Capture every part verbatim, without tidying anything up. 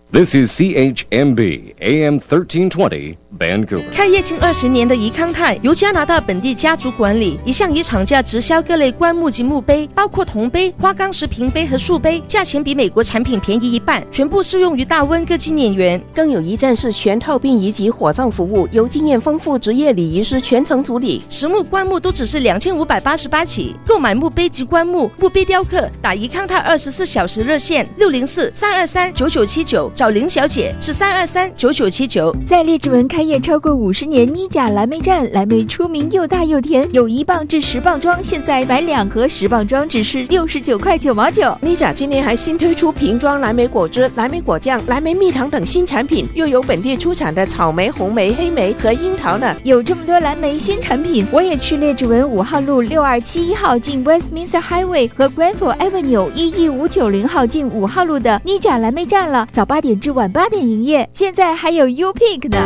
This is C H M B A M thirteen twenty Vancouver。 开业近二十年的怡康泰由加拿大本地家族管理，一向以厂价直销各类棺木及墓碑，包括铜杯、花岗石瓶杯和树杯，价钱比美国产品便宜一半，全部适用于大温各纪念园。 更有一站式全套殡仪及火葬服务，由经验丰富职业礼仪师全程处理。 实木棺木都只是两千五百八十八起，购买墓碑及棺木、墓碑雕刻，打怡康泰二十四小时热线六零四三二三九九七九，找林小姐是三二三九九七九。 在列治文开业超过五十年，妮甲蓝莓站，蓝莓出名又大又甜，有一磅至十磅装，现在买两盒十磅装只是六十九块九毛九。 妮甲今年还新推出瓶装蓝莓果汁、蓝莓果酱、蓝莓蜜糖等新产品，又有本地出产的草莓、红莓、黑莓和樱桃呢。 有这么多蓝莓新产品，我也去列治文五号路六二七一号进 Westminster Highway 和 Granville Avenue 一一五九零号进五号路的妮甲蓝莓站了，早八点至晚八点营业，现在还有 U-Pick 呢。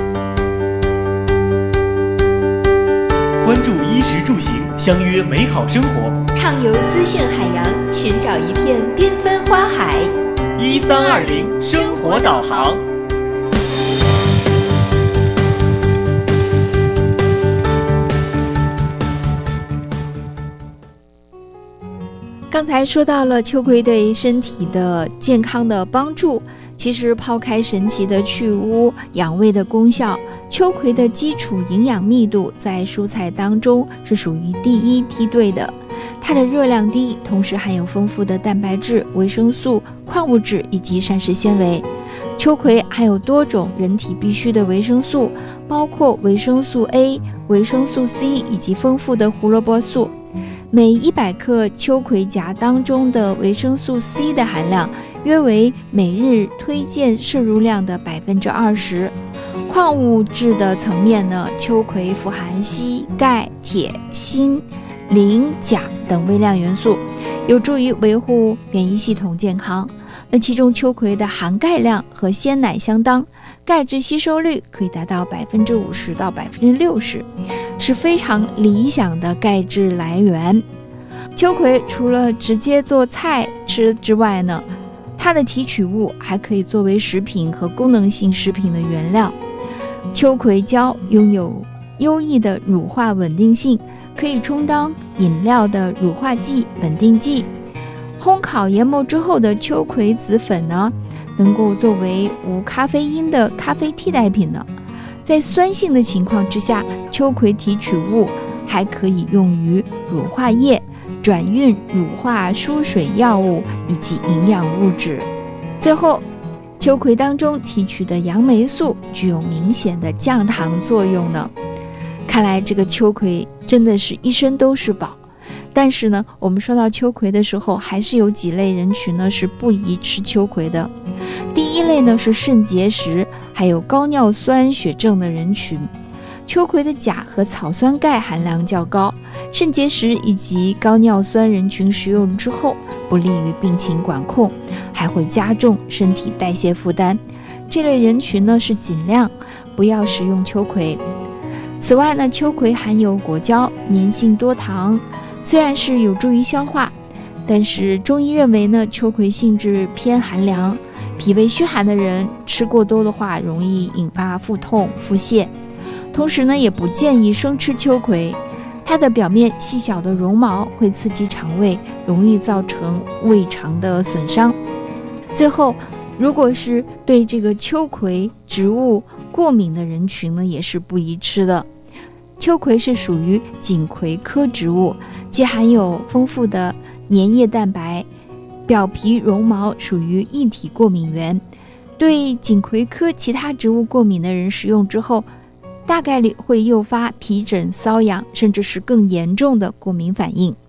关注衣食住行，相约美好生活， 畅游资讯海洋，寻找一片缤纷花海。 一三二零生活导航。 刚才说到了秋葵对身体的健康的帮助，其实抛开神奇的去污养胃的功效，秋葵的基础营养密度在蔬菜当中是属于第一梯队的。它的热量低，同时含有丰富的蛋白质、维生素、矿物质以及膳食纤维。秋葵含有多种人体必需的维生素，包括维生素 A、维生素 C 以及丰富的胡萝卜素。每一百克秋葵荚当中的维生素 C 的含量约为每日推荐摄入量的百分之二十。矿物质的层面呢，秋葵富含硒、钙、铁、锌、磷、钾等微量元素，有助于维护免疫系统健康。那其中秋葵的含钙量和鲜奶相当，钙质吸收率可以达到百分之五十到百分之六十，是非常理想的钙质来源。秋葵除了直接做菜吃之外呢，它的提取物还可以作为食品和功能性食品的原料。秋葵胶拥有优异的乳化稳定性，可以充当饮料的乳化剂、稳定剂。烘烤研磨之后的秋葵籽粉呢，能够作为无咖啡因的咖啡替代品呢。在酸性的情况之下，秋葵提取物还可以用于乳化液、转运乳化输水药物以及营养物质。最后，秋葵当中提取的杨梅素具有明显的降糖作用呢。看来这个秋葵真的是一身都是宝。但是呢，我们说到秋葵的时候，还是有几类人群呢是不宜吃秋葵的。第一类呢是肾结石还有高尿酸血症的人群。秋葵的钾和草酸钙含量较高，肾结石以及高尿酸人群食用之后不利于病情管控，还会加重身体代谢负担。这类人群呢是尽量不要食用秋葵。此外呢，秋葵含有果胶，粘性多糖，虽然是有助于消化，但是中医认为呢，秋葵性质偏寒凉，脾胃虚寒的人吃过多的话，容易引发腹痛、腹泻。同时呢，也不建议生吃秋葵，它的表面细小的绒毛会刺激肠胃，容易造成胃肠的损伤。最后，如果是对这个秋葵植物过敏的人群呢，也是不宜吃的。秋葵是属于锦葵科植物，既含有丰富的粘液蛋白，表皮绒毛属于一体过敏源。对锦葵科其他植物过敏的人食用之后，大概率会诱发皮疹、瘙痒，甚至是更严重的过敏反应。